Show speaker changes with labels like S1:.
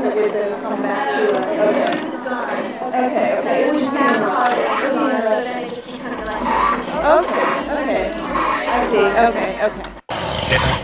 S1: because it didn't come back to us. Okay. Okay, okay.
S2: It was now called it Amazon, so then it just becomes like.
S1: Okay, okay. I see. Okay, okay.